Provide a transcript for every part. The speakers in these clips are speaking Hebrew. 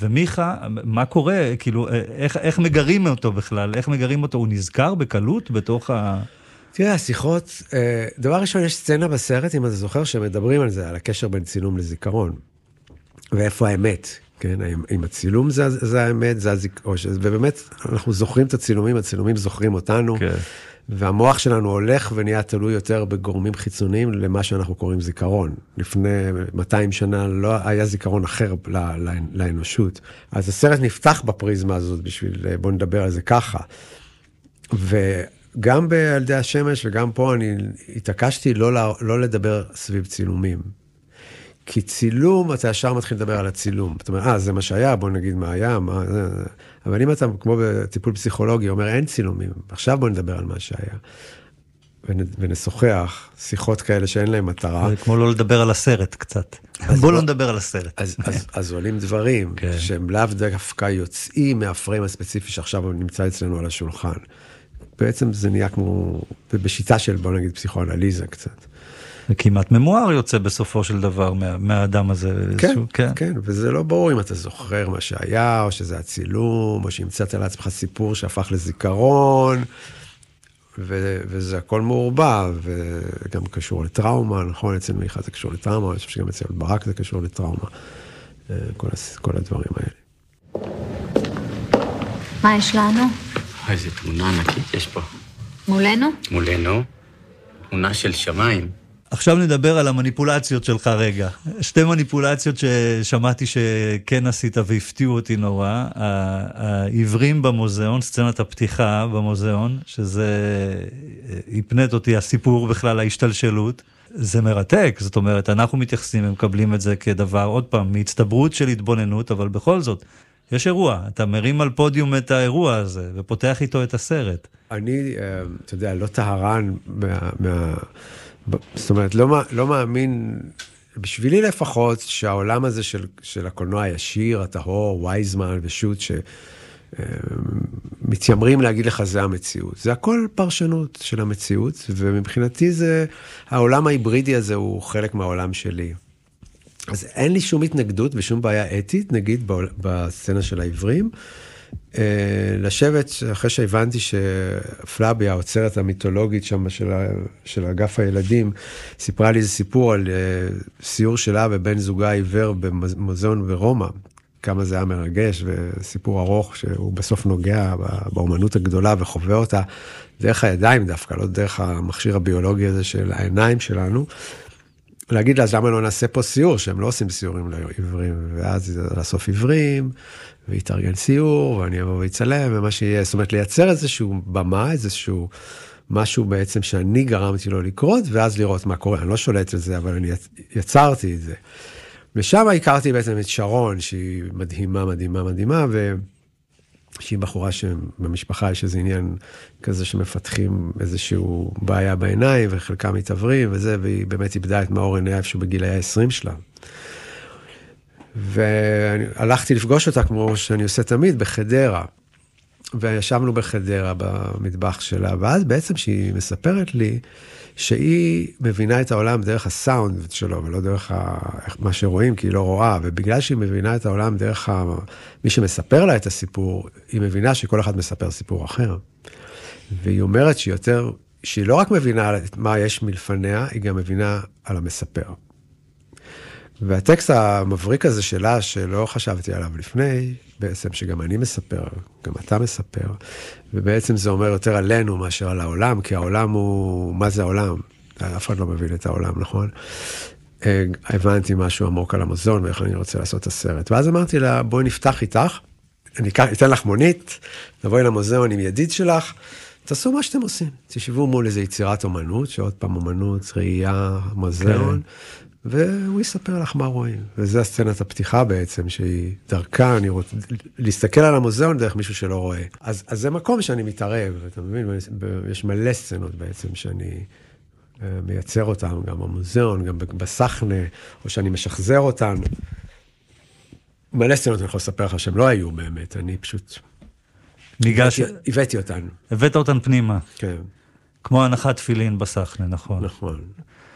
ומיכה, מה קורה? כאילו, איך מגרים אותו בכלל? איך מגרים אותו? הוא נזכר בקלות בתוך תראה, השיחות, דבר ראשון, יש סצנה בסרט, אם אתה זוכר, שמדברים על זה, על הקשר בין צילום לזיכרון. ואיפה האמת, כן? אם הצילום זה האמת, ובאמת, אנחנו זוכרים את הצילומים, הצילומים זוכרים אותנו, והמוח שלנו הולך ונהיה תלוי יותר בגורמים חיצוניים למה שאנחנו קוראים זיכרון. לפני 200 שנה לא היה זיכרון אחר לאנושות. אז הסרט נפתח בפריזמה הזאת בשביל, בוא נדבר על זה ככה. וגם בילדי השמש וגם פה אני התעקשתי לא לדבר סביב צילומים. כי צילום, אתה ישר מתחיל לדבר על הצילום. אתה אומר, זה מה שהיה, בוא נגיד מה היה, אבל אם אתה, כמו בטיפול פסיכולוגי, אומר, אין צילומים, עכשיו בוא נדבר על מה שהיה. ונשוחח, שיחות כאלה שאין להם מטרה. זה כמו לא לדבר על הסרט קצת. בוא לא נדבר על הסרט. אז עולים דברים, שהם לאו דווקא יוצאים מהפריים הספציפי, שעכשיו הוא נמצא אצלנו על השולחן. בעצם זה נהיה כמו, בשיטה של, בוא נגיד, פסיכואנליזה קצת. וכמעט ממואר יוצא בסופו של דבר מהאדם הזה. כן, וזה לא ברור אם אתה זוכר מה שהיה, או שזה הצילום, או שהמצאת לעצמך סיפור שהפך לזיכרון, וזה הכל מעורבב, וגם קשור לטראומה, נכון? אצל מיכה זה קשור לטראומה, אני חושב שגם אצל ברק זה קשור לטראומה, כל הדברים האלה. מה יש לנו? איזה תמונה ענקית יש פה. מולנו? מולנו, תמונה של שמיים. עכשיו נדבר על המניפולציות שלך רגע. שתי מניפולציות ששמעתי שכן עשית והפתיעו אותי נורא. העברים במוזיאון, סצנת הפתיחה במוזיאון, שזה הפנית אותי הסיפור בכלל, ההשתלשלות. זה מרתק, זאת אומרת, אנחנו מתייחסים ומקבלים את זה כדבר, עוד פעם, מהצטברות של התבוננות, אבל בכל זאת, יש אירוע, אתה מרים על פודיום את האירוע הזה, ופותח איתו את הסרט. אני, אתה יודע, לא טהרן זאת אומרת, לא מאמין, בשבילי לפחות, שהעולם הזה של הקולנוע הישיר, הטהור, וייזמן ושוט, שמתיימרים להגיד לך זה המציאות. זה הכל פרשנות של המציאות, ומבחינתי זה, העולם ההיברידי הזה הוא חלק מהעולם שלי. אז אין לי שום התנגדות ושום בעיה אתית, נגיד בסצנה של העברים, לשבת, אחרי שהבנתי שפלאבי, האוצרת המיתולוגית שם של אגף הילדים, סיפרה לי איזה סיפור על סיור שלה ובן זוגה עיוור במוזיאון ברומא, כמה זה היה מרגש, וסיפור ארוך שהוא בסוף נוגע באומנות הגדולה וחווה אותה דרך הידיים דווקא, לא דרך המכשיר הביולוגי הזה של העיניים שלנו, להגיד לה, אז למה לא נעשה פה סיור, שהם לא עושים סיורים לעברים, ואז לאסוף עברים, והתארגן סיור, ואני אבוא ויצלם, ומה שיהיה, זאת אומרת, לייצר איזשהו במה, איזשהו משהו בעצם שאני גרמתי לו לקרות, ואז לראות מה קורה. אני לא שולט על זה, אבל אני יצרתי את זה. ושם הכרתי בעצם את שרון, שהיא מדהימה, מדהימה, מדהימה, שהיא בחורה שבמשפחה יש איזה עניין כזה שמפתחים איזשהו בעיה בעיניים, וחלקם מתעברים וזה, והיא באמת איבדה את מאור עיניה איפשהו בגילי ה-20 שלה. והלכתי לפגוש אותה כמו שאני עושה תמיד בחדרה, וישבנו בחדרה במטבח שלה, ואז בעצם שהיא מספרת לי שהיא מבינה את העולם דרך הסאונד שלו, ולא דרך מה שרואים, כי היא לא רואה, ובגלל שהיא מבינה את העולם דרך מי שמספר לה את הסיפור, היא מבינה שכל אחד מספר סיפור אחר. והיא אומרת שהיא לא רק מבינה מה יש מלפניה, היא גם מבינה על המספר. והטקסט המבריק הזה שלה, שלא חשבתי עליו לפני, בעצם שגם אני מספר, גם אתה מספר, ובעצם זה אומר יותר עלינו מאשר על העולם, כי העולם הוא, מה זה העולם? אף אחד לא מבין את העולם, נכון? הבנתי משהו עמוק על המוזיאון, ואיך אני רוצה לעשות את הסרט. ואז אמרתי לה, בואי נפתח איתך, אני אתן לך מונית, תבואי למוזיאון עם ידיד שלך, תעשו מה שאתם עושים. תשבו מול איזו יצירת אומנות, שעוד פעם אומנות, ראייה, מוזיאון, והוא יספר לך מה רואים. וזה הסצנת הפתיחה בעצם, שהיא דרכה, אני רוצה להסתכל על המוזיאון דרך מישהו שלא רואה. אז זה מקום שאני מתערב, אתה מבין? יש מלא סצנות בעצם שאני מייצר אותן, גם במוזיאון, גם בסחנה, או שאני משחזר אותן. מלא סצנות אני יכול לספר לך שהם לא היו באמת, אני פשוט הבאתי אותן. הבאת אותן פנימה. כן. כמו הנחת תפילין בסחנה, נכון. נכון.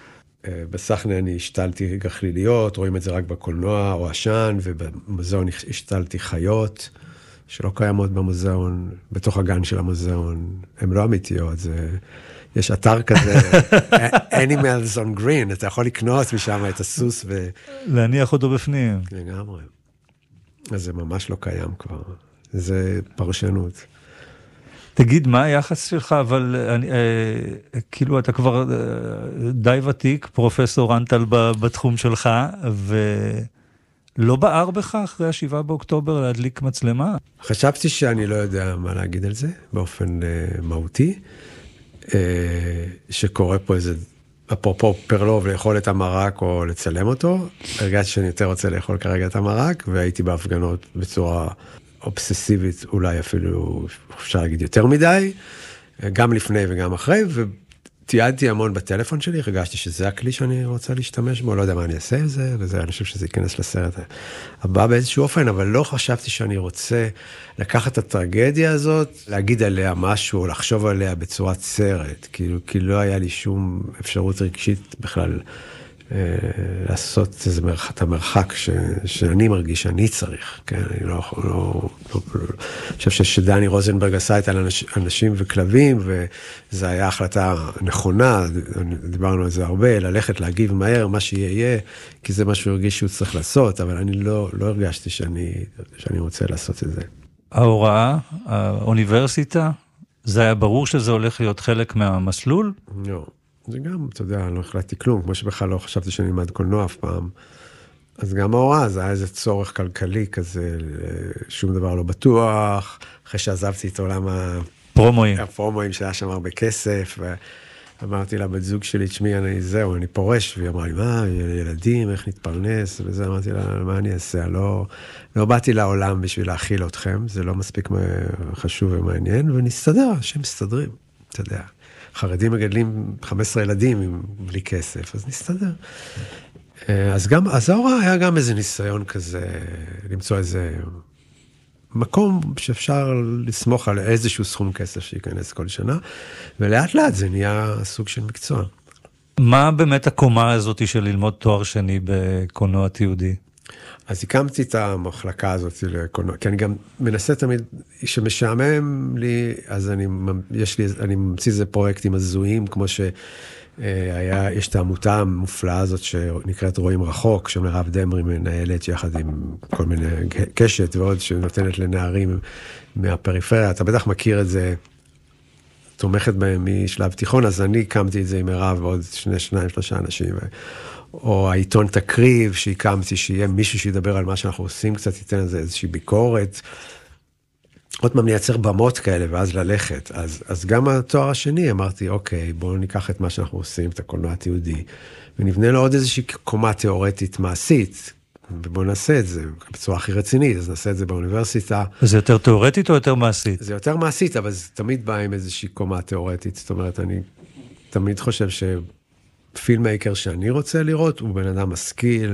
בסכנה אני השתלתי גחליליות, רואים את זה רק בקולנוע או עשן, ובמוזיאון השתלתי חיות, שלא קיימות במוזיאון, בתוך הגן של המוזיאון, הן לא אמיתיות, יש אתר כזה, Animals on Green, אתה יכול לקנות משם את הסוס להניח אותו בפנים. לגמרי. אז זה ממש לא קיים כבר, זה פרשנות. תגיד, מה היחס שלך, אבל כאילו אתה כבר די ותיק, פרופסור אנטל בתחום שלך, ולא בער בך אחרי 7 באוקטובר להדליק מצלמה? חשבתי שאני לא יודע מה להגיד על זה, באופן מהותי, שקורה פה איזה, אפרופו פרלוב, לאכול את המרק או לצלם אותו, הרגשתי שאני יותר רוצה לאכול כרגע את המרק, והייתי בהפגנות בצורה אובססיבית, אולי אפילו אפשר להגיד יותר מדי, גם לפני וגם אחרי, ותיעדתי המון בטלפון שלי, הרגשתי שזה הכלי שאני רוצה להשתמש בו, לא יודע מה אני אעשה עם זה, וזה, אני חושב שזה ייכנס לסרט הבא באיזשהו אופן, אבל לא חשבתי שאני רוצה לקחת את הטרגדיה הזאת, להגיד עליה משהו, או לחשוב עליה בצורת סרט, כאילו, כי לא היה לי שום אפשרות רגשית בכלל, לעשות איזה את המרחק שאני מרגיש שאני צריך, כן, אני לא חושב שדני רוזנברג עשה את אנשים וכלבים, וזו הייתה החלטה נכונה, דיברנו על זה הרבה, ללכת להגיב מהר, מה שיהיה, כי זה מה שהוא הרגיש שהוא צריך לעשות, אבל אני לא הרגשתי שאני רוצה לעשות את זה. ההוראה, האוניברסיטה, זה היה ברור שזה הולך להיות חלק מהמסלול? לא. זה גם, אתה יודע, לא החלטתי כלום, כמו שבכלל לא חשבתי שאני אלמד קולנוע אף פעם. אז גם ההוראה, זה היה איזה צורך כלכלי כזה, שום דבר לא בטוח, אחרי שעזבתי את עולם הפרומואים שהיה שם הרבה כסף, ואמרתי לה, בת זוג שלי, תשמעי, אני פורש, והיא אמרה לי, מה, ילדים, איך נתפרנס, וזה, אמרתי לה, מה אני אעשה? לא באתי לעולם בשביל להכיל אתכם, זה לא מספיק חשוב ומעניין, ונסתדר, שהם מסתדרים, אתה יודע. חרדים מגדלים 15 ילדים בלי כסף, אז נסתדר. אז ההוראה היה גם איזה ניסיון כזה, למצוא איזה מקום שאפשר לסמוך על איזשהו סכום כסף שייכנס כל שנה, ולאט לאט זה נהיה סוג של מקצוע. מה באמת הקומה הזאת של ללמוד תואר שני בקולנוע תיעודי? אז הקמתי את המחלקה הזאת לקולנוע, כי אני גם מנסה תמיד, שמשעמם לי, אז אני ממציא איזה פרויקטים הזויים, כמו יש את העמותה המופלאה הזאת שנקראת רואים רחוק, שמרב דמרי מנהלת יחד עם כל מיני קשת ועוד שנותנת לנערים מהפריפריה, אתה בטח מכיר את זה, תומכת בהם משלב תיכון, אז אני הקמתי את זה עם מרב ועוד 2-3 אנשים, או העיתון תקריב שהקמתי, שיהיה מישהו שידבר על מה שאנחנו עושים, קצת ייתן לזה איזושהי ביקורת, עוד פעם נייצר במות כאלה, ואז ללכת. אז גם התואר השני, אמרתי, אוקיי, בואו ניקח את מה שאנחנו עושים, את הקולנוע התיעודי, ונבנה לו עוד איזושהי קומה תיאורטית מעשית, ובואו נעשה את זה בצורה הכי רצינית, אז נעשה את זה באוניברסיטה. זה יותר תיאורטית או יותר מעשית? זה יותר מעשית, אבל זה תמיד בא עם איזושהי קומה תיאורטית, זאת אומרת, אני תמיד חושב פילמייקר שאני רוצה לראות, הוא בן אדם משכיל,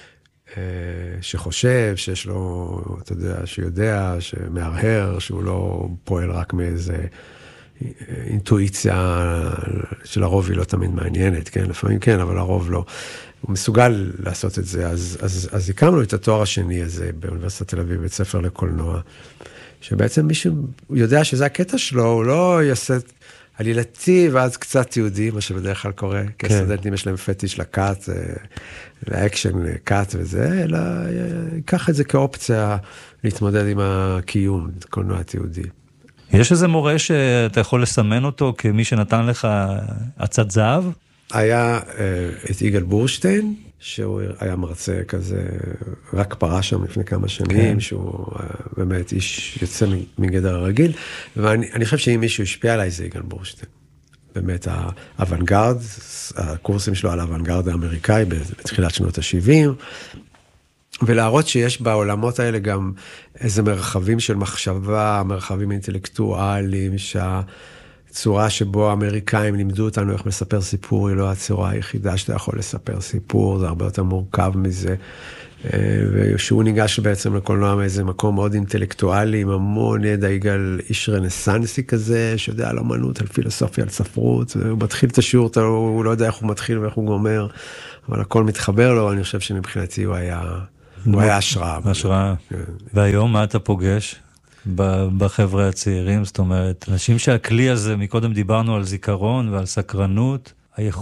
שחושב, שיש לו, אתה יודע, שיודע, שמהרהר, שהוא לא פועל רק מאיזה אינטואיציה, שלרוב היא לא תמיד מעניינת, כן, לפעמים כן, אבל לרוב לא. הוא מסוגל לעשות את זה, אז הקמנו את התואר השני הזה, באוניברסיטת תל אביב, בית ספר לקולנוע, שבעצם מישהו יודע שזה הקטע שלו, הוא לא יעשה עלילתי ואז קצת תיעודי, מה שבדרך כלל קורה, כי הסטודנטים יש להם פטיש לקאט, לאקשן קאט וזה, אלא ייקח את זה כאופציה להתמודד עם הקיום, קולנוע התיעודי. יש איזה מורה שאתה יכול לסמן אותו כמי שנתן לך עצת זהב? היה את יגאל בורשטיין, שהוא היה מרצה כזה, רק פרש שם לפני כמה שנים, שהוא באמת איש יוצא מגדר הרגיל, ואני חושב שאם מישהו השפיע עליי זה יגאל בורשטיין. באמת האוונגרד, הקורסים שלו על האוונגרד האמריקאי בתחילת שנות ה-70, ולהראות שיש בעולמות האלה גם איזה מרחבים של מחשבה, מרחבים אינטלקטואליים, צורה שבו האמריקאים לימדו אותנו איך לספר סיפור, היא לא הצורה היחידה שאתה יכול לספר סיפור, זה הרבה יותר מורכב מזה, ושהוא ניגש בעצם לקולנוע מאיזה מקום מאוד אינטלקטואלי, עם המון ידע, יגאל איש רנסנסי כזה, שיודע על אומנות, על פילוסופיה, על ספרות, הוא מתחיל את השיעור, הוא לא יודע איך הוא מתחיל ואיך הוא גומר, אבל הכל מתחבר לו, אני חושב שמבחינתי הוא היה השראה. השראה. והיום מה אתה פוגש בחבר'ה הצעירים? זאת אומרת, אנשים שהכלי הזה, מקודם דיברנו על זיכרון ועל סקרנות,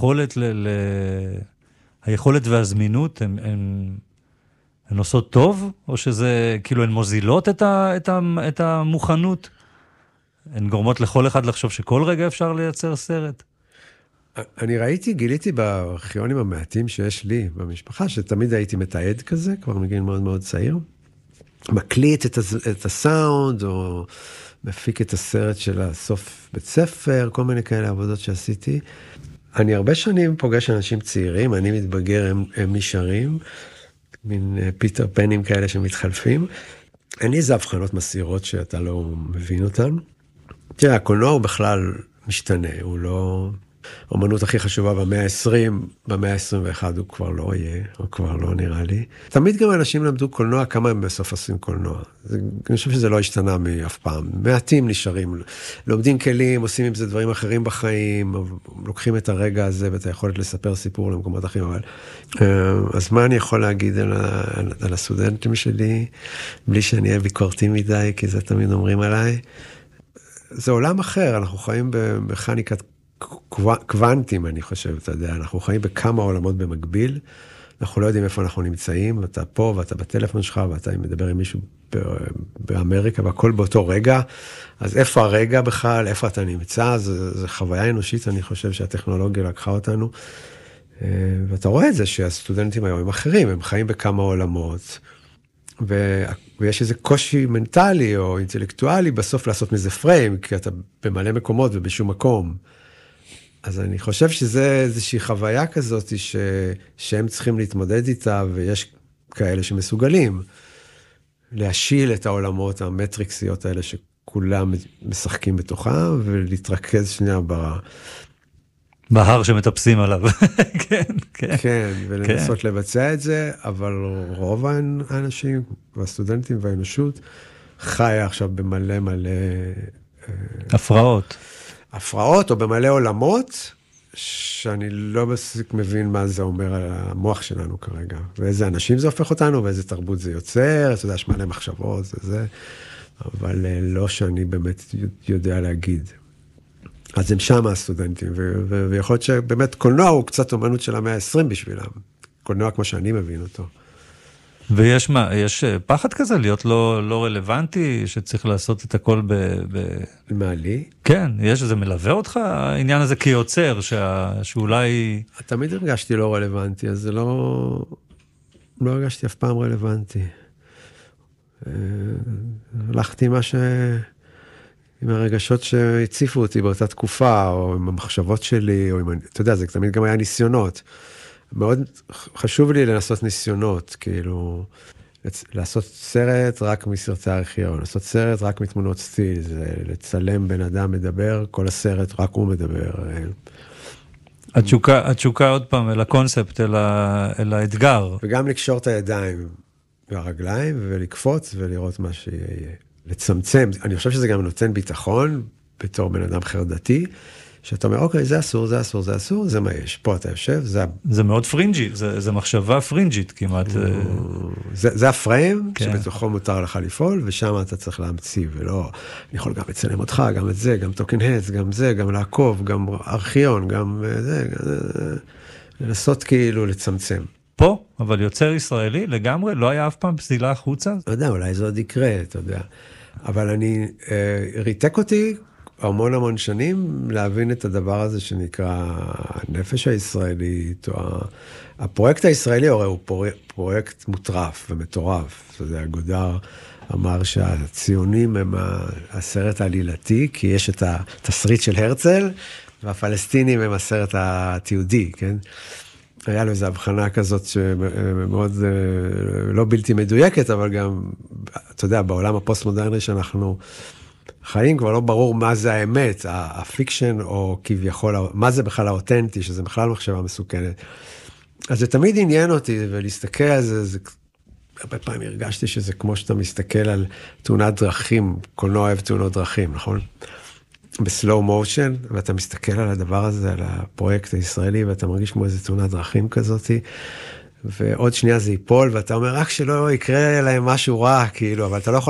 היכולת והזמינות הן עושות טוב, או שזה כאילו הן מוזילות את המוכנות? הן גורמות לכל אחד לחשוב שכל רגע אפשר לייצר סרט? אני גיליתי בארכיונים המעטים שיש לי במשפחה, שתמיד הייתי מתעד כזה, כבר מגיל מאוד מאוד צעיר, מקליט את הסאונד, או מפיק את הסרט של הסוף בית ספר, כל מיני כאלה עבודות שעשיתי. אני הרבה שנים פוגש אנשים צעירים, אני מתבגר, הם נשארים, מין פיטר פנים כאלה שמתחלפים. אין לי איזה הבחנות מסעירות שאתה לא מבין אותן. תראה, הקולנוע הוא בכלל משתנה, הוא לא... האמנות הכי חשובה במאה ה-20, במאה ה-21 הוא כבר לא יהיה, הוא כבר לא נראה לי. תמיד גם אנשים למדו קולנוע, כמה הם בסוף עושים קולנוע. אני חושב שזה לא השתנה מאף פעם. מעטים נשארים, לומדים כלים, עושים עם זה דברים אחרים בחיים, לוקחים את הרגע הזה ואת היכולת לספר סיפור למקומות אחרים. אבל... אז מה אני יכול להגיד על הסטודנטים שלי, בלי שאני אהיה ביקורתי מדי, כי זה תמיד אומרים עליי. זה עולם אחר, אנחנו חיים במכניקת קוונטים, אני חושב, אתה יודע, אנחנו חיים בכמה עולמות במקביל, אנחנו לא יודעים איפה אנחנו נמצאים, אתה פה ואתה בטלפון שלך, ואתה מדבר עם מישהו באמריקה, והכל באותו רגע, אז איפה הרגע בכלל, איפה אתה נמצא, זו חוויה אנושית, אני חושב שהטכנולוגיה לקחה אותנו, ואתה רואה את זה שהסטודנטים היום הם אחרים, הם חיים בכמה עולמות, ויש איזה קושי מנטלי או אינטלקטואלי בסוף לעשות מזה פריים, כי אתה במלא מקומות ובשום מקום. אז אני חושב שזה איזושהי חוויה כזאת שהם צריכים להתמודד איתה, ויש כאלה שמסוגלים להשיל את העולמות המטריקסיות האלה שכולם משחקים בתוכה, ולהתרכז שנייה בהר שמטפסים עליו. כן, כן. כן, ולנסות לבצע את זה, אבל רוב האנשים והסטודנטים והאנושות חיה עכשיו במלא הפרעות או במלא עולמות, שאני לא בסיק מבין מה זה אומר על המוח שלנו כרגע, ואיזה אנשים זה הופך אותנו, ואיזה תרבות זה יוצר, אתה יודע, יש מלא מחשבות, זה, אבל לא שאני באמת יודע להגיד. אז הם שם הסטודנטים, ויכול להיות שבאמת קולנוע הוא קצת אומנות של המאה ה-20 בשבילם, קולנוע כמו שאני מבין אותו. ויש מה, יש פחד כזה להיות לא רלוונטי, שצריך לעשות את הכל מה לי? כן, זה מלווה אותך, העניין הזה כיוצר, שאולי... תמיד הרגשתי לא רלוונטי, אז זה לא הרגשתי אף פעם רלוונטי. הלכתי עם הרגשות שהציפו אותי באותה תקופה, או עם המחשבות שלי, או עם... אתה יודע, זה תמיד גם היה ניסיונות. מאוד חשוב לי לנסות ניסיונות, כאילו, לעשות סרט רק מסרטי ארכיון, לעשות סרט רק מתמונות סטיל, זה לצלם בן אדם מדבר, כל הסרט רק הוא מדבר. התשוקה עוד פעם, אל הקונספט, אל האתגר. וגם לקשור את הידיים והרגליים, ולקפוץ ולראות מה שיהיה. לצמצם, אני חושב שזה גם נותן ביטחון, בתור בן אדם חרדתי, שאתה אומר, אוקיי, זה אסור, זה אסור, זה אסור, זה מה יש. פה אתה יושב, זה מאוד פרינג'י, זה מחשבה פרינג'ית כמעט. זה הפריים, שבתוכו מותר לך לפעול, ושם אתה צריך להמציא, ולא, אני יכול גם לצלם אותך, גם את זה, גם טוקן הדס, גם זה, גם לעקוב, גם ארכיון, גם זה, לנסות כאילו לצמצם. פה, אבל יוצר ישראלי לגמרי, לא היה אף פעם פסילה החוצה? לא יודע, אולי זה עוד יקרה, אתה יודע. אבל אני, ריתק אותי המון שנים להבין את הדבר הזה שנקרא הנפש הישראלית, או הפרויקט הישראלי הרי הוא פרויקט מוטרף ומטורף. אתה יודע, גודר אמר שהציונים הם הסרט העלילתי, כי יש את התסריט של הרצל, והפלסטינים הם הסרט התיעודי, כן? היה לו איזו הבחנה כזאת שמאוד לא בלתי מדויקת, אבל גם, אתה יודע, בעולם הפוסט-מודרני שאנחנו חיים, כבר לא ברור מה זה האמת, הפיקשן או כביכול, מה זה בכלל האותנטי, שזה בכלל מחשבה מסוכנת. אז זה תמיד עניין אותי, ולהסתכל על זה, הרבה פעמים הרגשתי שזה כמו שאתה מסתכל על תאונת דרכים, קולנוע אוהב תאונות דרכים, נכון? בסלואו מושן, ואתה מסתכל על הדבר הזה, על הפרויקט הישראלי, ואתה מרגיש כמו איזה תאונת דרכים כזאת, ועוד שנייה זה ייפול, ואתה אומר, רק שלא יקרה להם משהו רע, כאילו, אבל אתה לא יכול